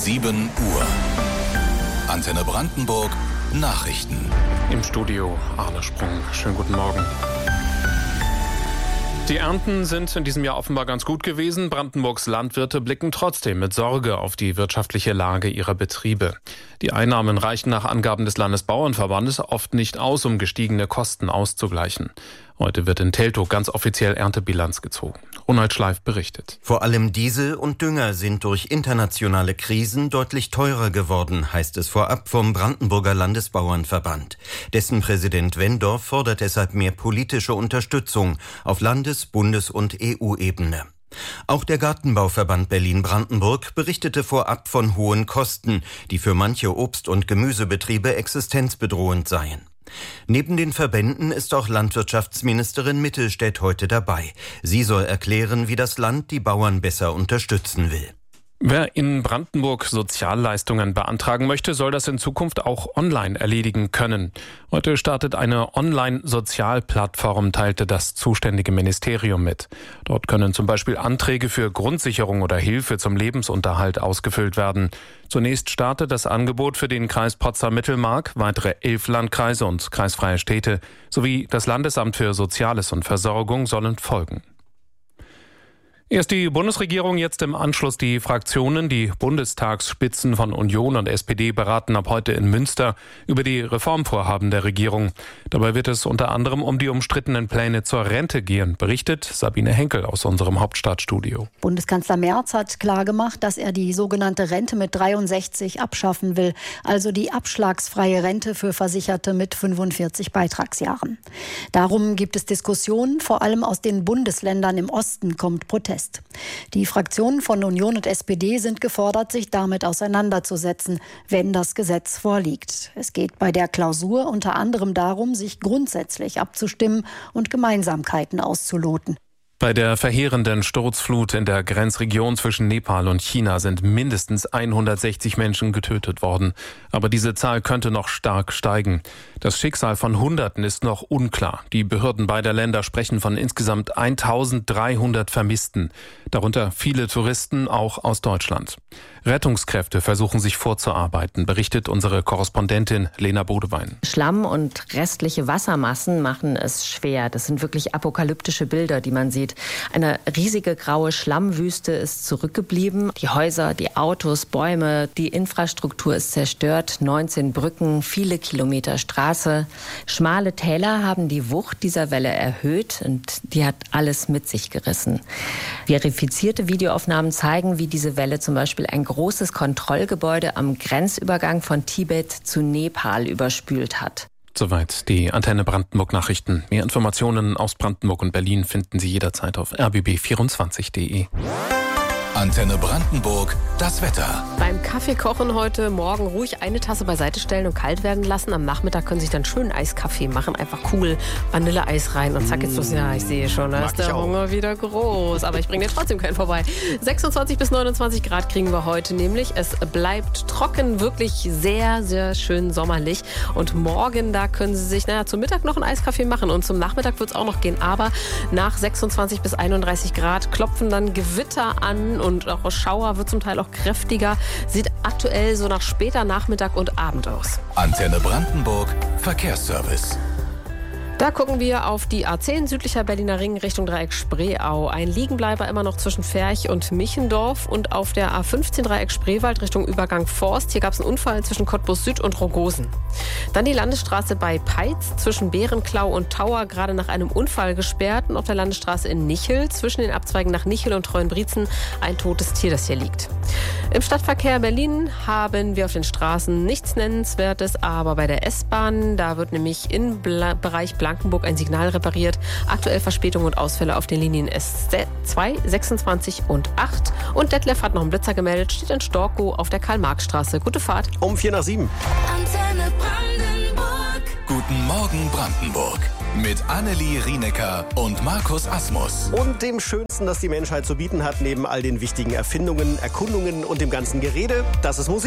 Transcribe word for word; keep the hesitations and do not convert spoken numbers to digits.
sieben Uhr. Antenne Brandenburg Nachrichten. Im Studio Arne Sprung. Schönen guten Morgen. Die Ernten sind in diesem Jahr offenbar ganz gut gewesen. Brandenburgs Landwirte blicken trotzdem mit Sorge auf die wirtschaftliche Lage ihrer Betriebe. Die Einnahmen reichen nach Angaben des Landesbauernverbandes oft nicht aus, um gestiegene Kosten auszugleichen. Heute wird in Teltow ganz offiziell Erntebilanz gezogen. Ronald Schleif berichtet. Vor allem Diesel und Dünger sind durch internationale Krisen deutlich teurer geworden, heißt es vorab vom Brandenburger Landesbauernverband. Dessen Präsident Wendorf fordert deshalb mehr politische Unterstützung auf Landes-, Bundes- und E U-Ebene. Auch der Gartenbauverband Berlin-Brandenburg berichtete vorab von hohen Kosten, die für manche Obst- und Gemüsebetriebe existenzbedrohend seien. Neben den Verbänden ist auch Landwirtschaftsministerin Mittelstädt heute dabei. Sie soll erklären, wie das Land die Bauern besser unterstützen will. Wer in Brandenburg Sozialleistungen beantragen möchte, soll das in Zukunft auch online erledigen können. Heute startet eine Online-Sozialplattform, teilte das zuständige Ministerium mit. Dort können zum Beispiel Anträge für Grundsicherung oder Hilfe zum Lebensunterhalt ausgefüllt werden. Zunächst startet das Angebot für den Kreis Potsdam-Mittelmark, weitere elf Landkreise und kreisfreie Städte sowie das Landesamt für Soziales und Versorgung sollen folgen. Erst die Bundesregierung, jetzt im Anschluss die Fraktionen. Die Bundestagsspitzen von Union und S P D beraten ab heute in Münster über die Reformvorhaben der Regierung. Dabei wird es unter anderem um die umstrittenen Pläne zur Rente gehen, berichtet Sabine Henkel aus unserem Hauptstadtstudio. Bundeskanzler Merz hat klargemacht, dass er die sogenannte Rente mit dreiundsechzig abschaffen will, also die abschlagsfreie Rente für Versicherte mit fünfundvierzig Beitragsjahren. Darum gibt es Diskussionen, vor allem aus den Bundesländern im Osten kommt Protest. Die Fraktionen von Union und S P D sind gefordert, sich damit auseinanderzusetzen, wenn das Gesetz vorliegt. Es geht bei der Klausur unter anderem darum, sich grundsätzlich abzustimmen und Gemeinsamkeiten auszuloten. Bei der verheerenden Sturzflut in der Grenzregion zwischen Nepal und China sind mindestens hundertsechzig Menschen getötet worden. Aber diese Zahl könnte noch stark steigen. Das Schicksal von Hunderten ist noch unklar. Die Behörden beider Länder sprechen von insgesamt eintausenddreihundert Vermissten, darunter viele Touristen, auch aus Deutschland. Rettungskräfte versuchen sich vorzuarbeiten, berichtet unsere Korrespondentin Lena Bodewein. Schlamm und restliche Wassermassen machen es schwer. Das sind wirklich apokalyptische Bilder, die man sieht. Eine riesige graue Schlammwüste ist zurückgeblieben. Die Häuser, die Autos, Bäume, die Infrastruktur ist zerstört. neunzehn Brücken, viele Kilometer Straße. Schmale Täler haben die Wucht dieser Welle erhöht und die hat alles mit sich gerissen. Verifizierte Videoaufnahmen zeigen, wie diese Welle zum Beispiel ein großes Kontrollgebäude am Grenzübergang von Tibet zu Nepal überspült hat. Soweit die Antenne Brandenburg Nachrichten. Mehr Informationen aus Brandenburg und Berlin finden Sie jederzeit auf r b b vierundzwanzig punkt de. Antenne Brandenburg, das Wetter. Beim Kaffeekochen heute Morgen ruhig eine Tasse beiseite stellen und kalt werden lassen. Am Nachmittag können Sie sich dann schön Eiskaffee machen. Einfach cool Vanilleeis rein und zack, jetzt los. Ja, ich sehe schon, da ist der Hunger wieder groß. Aber ich bringe dir trotzdem keinen vorbei. sechsundzwanzig bis neunundzwanzig Grad kriegen wir heute nämlich. Es bleibt trocken, wirklich sehr, sehr schön sommerlich. Und morgen, da können Sie sich naja, zum Mittag noch einen Eiskaffee machen. Und zum Nachmittag wird es auch noch gehen. Aber nach sechsundzwanzig bis einunddreißig Grad klopfen dann Gewitter an. Und auch Schauer wird zum Teil auch kräftiger. Sieht aktuell so nach später Nachmittag und Abend aus. Antenne Brandenburg, Verkehrsservice. Da gucken wir auf die A zehn südlicher Berliner Ring Richtung Dreieck Spreeau. Ein Liegenbleiber immer noch zwischen Ferch und Michendorf und auf der A fünfzehn Dreieck Spreewald Richtung Übergang Forst. Hier gab es einen Unfall zwischen Cottbus Süd und Rogosen. Dann die Landesstraße bei Peitz zwischen Bärenklau und Tauer, gerade nach einem Unfall gesperrt. Und auf der Landesstraße in Nichel zwischen den Abzweigen nach Nichel und Treuenbrietzen ein totes Tier, das hier liegt. Im Stadtverkehr Berlin haben wir auf den Straßen nichts Nennenswertes, aber bei der S-Bahn, da wird nämlich im Bla- Bereich Blankenburg ein Signal repariert. Aktuell Verspätungen und Ausfälle auf den Linien S zwei, sechsundzwanzig und acht. Und Detlef hat noch einen Blitzer gemeldet, steht in Storkow auf der Karl-Marx-Straße. Gute Fahrt. Um vier nach sieben. Antenne Brandenburg. Guten Morgen Brandenburg. Mit Annelie Rienecker und Markus Asmus. Und dem Schönsten, das die Menschheit zu bieten hat, neben all den wichtigen Erfindungen, Erkundungen und dem ganzen Gerede, das ist Musik.